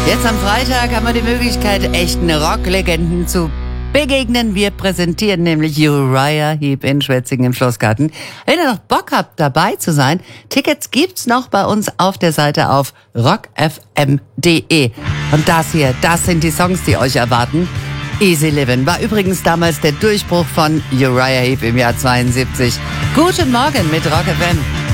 Jetzt am Freitag haben wir die Möglichkeit, echten Rocklegenden zu begegnen. Wir präsentieren nämlich Uriah Heep in Schwetzingen im Schlossgarten. Wenn ihr noch Bock habt, dabei zu sein, Tickets gibt's noch bei uns auf der Seite auf rockfm.de. Und das sind die Songs, die euch erwarten. Easy Livin' war übrigens damals der Durchbruch von Uriah Heep im Jahr 72. Guten Morgen mit Rock FM.